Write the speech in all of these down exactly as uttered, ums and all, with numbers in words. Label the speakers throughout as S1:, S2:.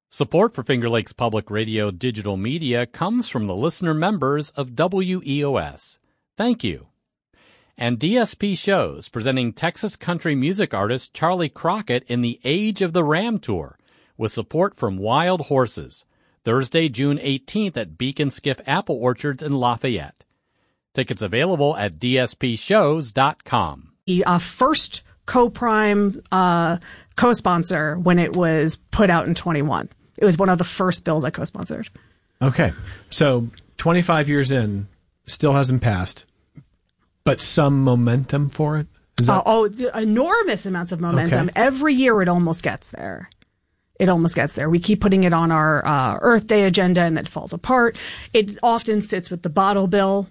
S1: Support for Finger Lakes Public Radio digital media comes from the listener members of W E O S. Thank you. And D S P Shows, presenting Texas country music artist Charlie Crockett in the Age of the Ram Tour, with support from Wild Horses, Thursday, June eighteenth at Beacon Skiff Apple Orchards in Lafayette. Tickets available at d s p shows dot com.
S2: The uh, first co-prime uh, co-sponsor when it was put out in twenty-one. It was one of the first bills I co-sponsored.
S3: Okay. So twenty-five years in, still hasn't passed, but some momentum for it? Is that-
S2: uh, oh, enormous amounts of momentum.
S3: Okay.
S2: Every year it almost gets there. It almost gets there. We keep putting it on our uh, Earth Day agenda and then it falls apart. It often sits with the bottle bill.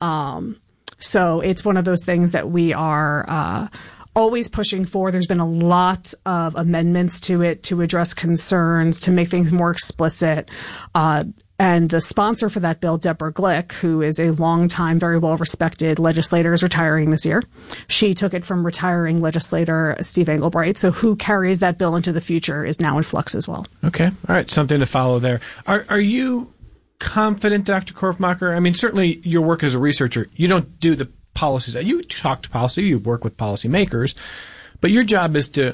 S2: Um, so it's one of those things that we are uh, always pushing for. There's been a lot of amendments to it to address concerns, to make things more explicit. Uh, and the sponsor for that bill, Deborah Glick, who is a longtime, very well-respected legislator, is retiring this year. She took it from retiring legislator Steve Englebright. So who carries that bill into the future is now in flux as well.
S3: Okay. All right. Something to follow there. Are, are you confident, Doctor Korfmacher? I mean, certainly your work as a researcher, you don't do the policies. You talk to policy, you work with policymakers, but your job is to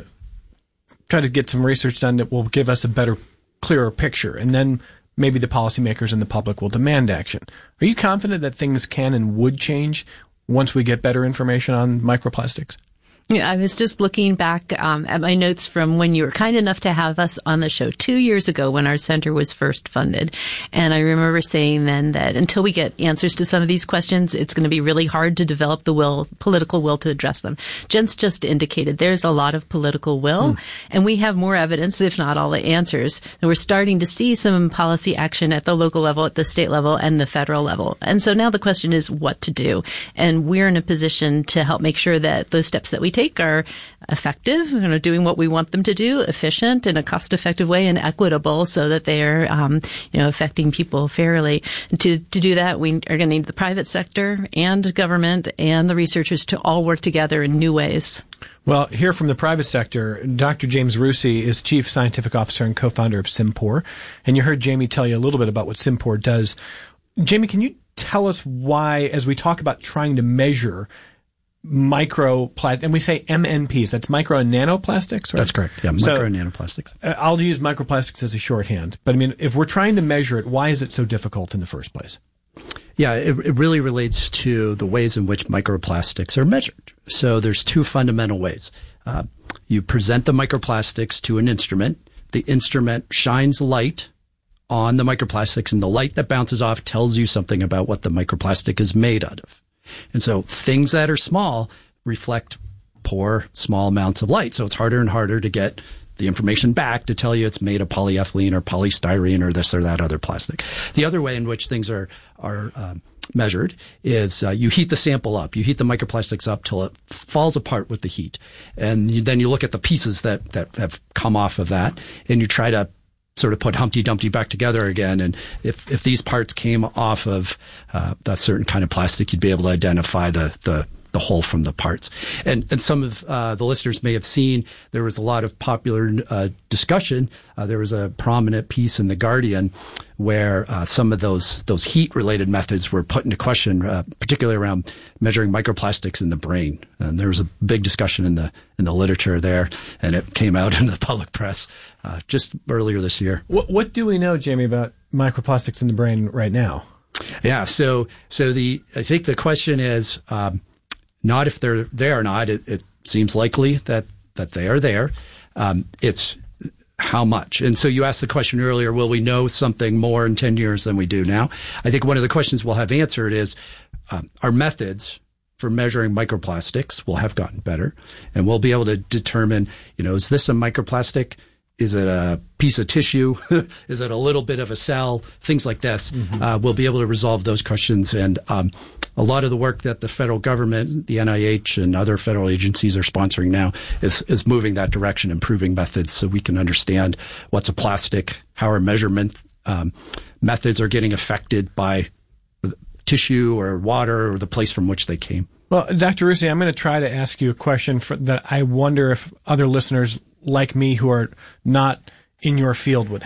S3: try to get some research done that will give us a better, clearer picture, and then maybe the policymakers and the public will demand action. Are you confident that things can and would change once we get better information on microplastics?
S4: Yeah, I was just looking back um, at my notes from when you were kind enough to have us on the show two years ago when our center was first funded. And I remember saying then that until we get answers to some of these questions, it's going to be really hard to develop the will, political will to address them. Jen's just indicated there's a lot of political will, mm. and we have more evidence, if not all the answers. And we're starting to see some policy action at the local level, at the state level, and the federal level. And so now the question is what to do. And we're in a position to help make sure that the steps that we take are effective, you know, doing what we want them to do, efficient in a cost-effective way, and equitable, so that they are, um, you know, affecting people fairly. And to to do that, we are going to need the private sector and government and the researchers to all work together in new ways.
S3: Well, here from the private sector, Doctor James Rusi is Chief Scientific Officer and co-founder of Simpor, and you heard Jamie tell you a little bit about what Simpor does. Jamie, can you tell us why, as we talk about trying to measure microplastic, and we say M N Ps, that's micro and nanoplastics, right?
S5: That's correct. Yeah, micro
S3: so,
S5: and nanoplastics.
S3: Uh, I'll use microplastics as a shorthand, but I mean, if we're trying to measure it, why is it so difficult in the first place?
S5: Yeah, it, it really relates to the ways in which microplastics are measured. So there's two fundamental ways. Uh, you present the microplastics to an instrument. The instrument shines light on the microplastics, and the light that bounces off tells you something about what the microplastic is made out of. And so things that are small reflect poor, small amounts of light. So it's harder and harder to get the information back to tell you it's made of polyethylene or polystyrene or this or that other plastic. The other way in which things are are um, measured is uh, you heat the sample up. You heat the microplastics up till it falls apart with the heat. And you, then you look at the pieces that, that have come off of that, and you try to sort of put Humpty Dumpty back together again. And if, if these parts came off of uh, that certain kind of plastic, you'd be able to identify the, the, the whole from the parts. And, and some of uh, the listeners may have seen there was a lot of popular uh, discussion. Uh, there was a prominent piece in The Guardian where uh, some of those those heat-related methods were put into question, uh, particularly around measuring microplastics in the brain. And there was a big discussion in the in the literature there, and it came out in the public press uh, just earlier this year.
S3: What, what do we know, Jamie, about microplastics in the brain right now?
S5: Yeah, so so the I think the question is um, not if they're there or not. It, it seems likely that that they are there. Um, it's how much. And so you asked the question earlier, will we know something more in ten years than we do now? I think one of the questions we'll have answered is um, our methods for measuring microplastics will have gotten better, and we'll be able to determine, you know, is this a microplastic? Is it a piece of tissue? Is it a little bit of a cell? Things like this. Mm-hmm. Uh, we'll be able to resolve those questions. And um, a lot of the work that the federal government, the N I H, and other federal agencies are sponsoring now is, is moving that direction, improving methods so we can understand what's a plastic, how our measurement um, methods are getting affected by tissue or water or the place from which they came.
S3: Well, Doctor Rusi, I'm going to try to ask you a question for, that I wonder if other listeners like me who are not in your field would